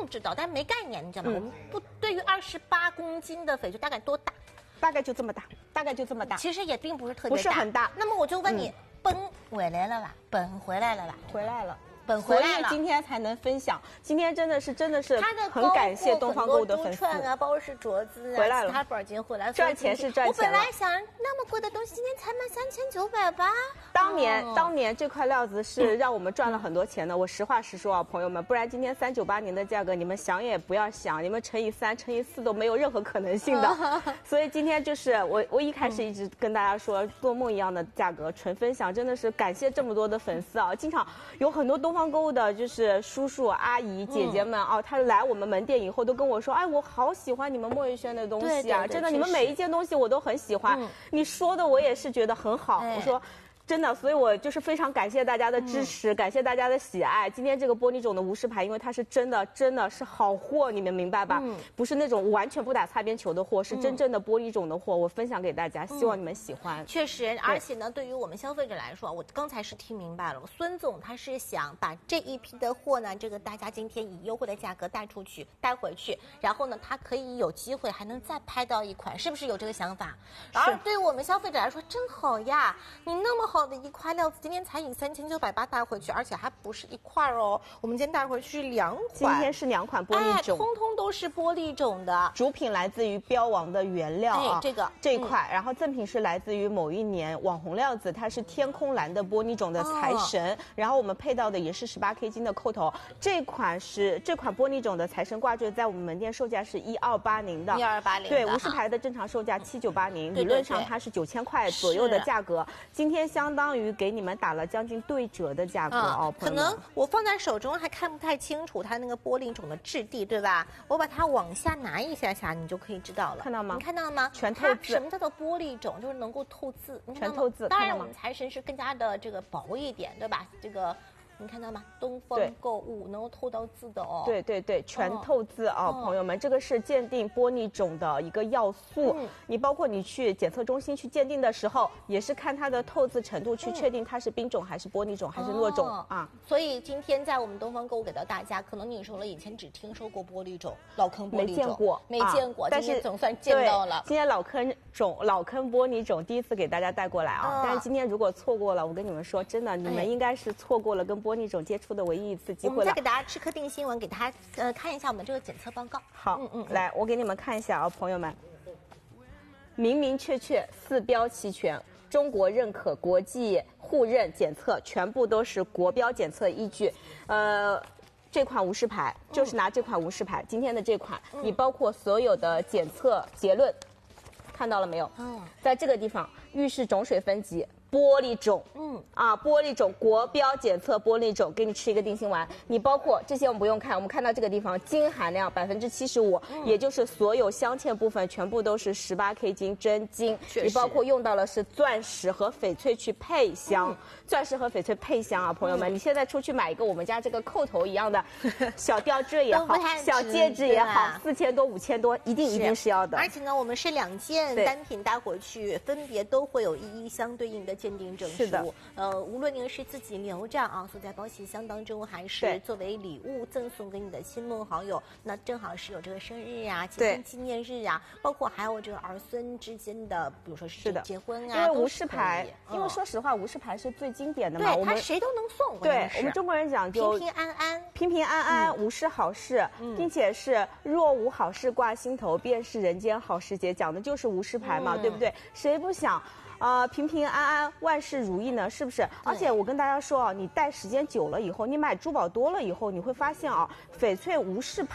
定知道，但没概念，你知道吗？我们不对于28公斤的翡翠大概多大？ 大概就这么大，大概就这么大。 其实也并不是特别大， 不是很大。 那么我就问你，本回来了吧？本回来了吧？ 回来了。 所以今天才能分享，今天真的是很感谢东方购物的粉丝啊，包括是镯子啊， 回来了， 其他宝金回来赚钱是赚钱了。 我本来想那么贵的东西，今天才卖3980。 当年这块料子是让我们赚了很多钱的。我实话实说啊，朋友们，不然今天398年的价格，你们想也不要想，你们乘以3、乘以4都没有任何可能性的。所以今天就是我一开始一直跟大家说，做梦一样的价格，纯分享，真的是感谢这么多的粉丝啊！经常有很多东方购物的就是叔叔阿姨姐姐们啊，他来我们门店以后都跟我说，哎，我好喜欢你们莫玉轩的东西啊，真的，你们每一件东西我都很喜欢。你说的我也是觉得很好，我说。真的，所以我就是非常感谢大家的支持，感谢大家的喜爱。今天这个玻璃种的无饰牌，因为它是真的是好货，你们明白吧？不是那种完全不打擦边球的货，是真正的玻璃种的货，我分享给大家，希望你们喜欢。 确实，而且呢，对于我们消费者来说，我刚才是听明白了，孙总他是想把这一批的货呢，这个大家今天以优惠的价格带出去，带回去，然后呢，他可以有机会还能再拍到一款，是不是有这个想法？而对于我们消费者来说，真好呀！你那么好的一块料子，今天才以3980带回去，而且还不是一块哦，我们今天带回去是2款。 今天是2款玻璃种， 通通都是玻璃种的， 主品来自于标王的原料啊，这一块，然后赠品是来自于某一年网红料子，它是天空蓝的玻璃种的财神，然后我们配到的也是18K 金的扣头，这款玻璃种的财神挂坠在我们门店售价是1280的 ，1280， 对，无饰牌的正常售价7980，理论上它是9000块左右的价格，今天相当于给你们打了将近对折的价格哦， 可能我放在手中还看不太清楚它那个玻璃种的质地，对吧？我把它往下拿一下下，你就可以知道了。 看到吗？ 你看到了吗？ 全透字。 什么叫做玻璃种？就是能够透字， 全透字。 当然，我们财神是更加的这个薄一点，对吧？这个。你看到吗？东方购物能够透到字的哦。 对，全透字啊，朋友们，这个是鉴定玻璃种的一个要素。你包括你去检测中心去鉴定的时候，也是看它的透字程度去确定它是冰种还是玻璃种还是糯种啊。 所以今天在我们东方购物给到大家，可能你说了以前只听说过玻璃种、老坑玻璃种，没见过，但是总算见到了。 今天老坑玻璃种第一次给大家带过来啊，但是今天如果错过了，我跟你们说，真的，你们应该是错过了跟玻璃种接触的唯一一次机会了。 我们再给大家吃颗定心丸，给大家看一下我们这个检测报告。 好，来，我给你们看一下啊，朋友们，明明确4标齐全，中国认可、国际互认检测，全部都是国标检测依据。这款无饰牌就是拿这款无饰牌，今天的这款，你包括所有的检测结论，看到了没有？在这个地方，玉是种水分级。玻璃种，玻璃种国标检测玻璃种，给你吃一个定心丸。你包括这些我们不用看，我们看到这个地方金含量75%，也就是所有镶嵌部分全部都是18K 金真金。你包括用到的是钻石和翡翠去配镶，钻石和翡翠配镶啊，朋友们，你现在出去买一个我们家这个扣头一样的小吊坠也好，小戒指也好，4000多5000多，一定是要的。 而且呢，我们是2件单品带回去，分别都会有一相对应的鉴定证书。 是的， 无论您是自己留着啊，锁在保险箱当中，还是作为礼物赠送给你的亲朋好友，那正好是有这个生日啊、结婚纪念日啊，包括还有这个儿孙之间的，比如说是结婚啊， 因为无饰牌，因为说实话，无饰牌是最经典的嘛， 对，它谁都能送。 对，我们中国人讲究平平安安，无事好事，并且是若无好事挂心头，便是人间好时节，讲的就是无饰牌嘛，对不对？谁不想？平平安安，万事如意呢，是不是？而且我跟大家说啊，你戴时间久了以后，你买珠宝多了以后，你会发现啊，翡翠无饰牌。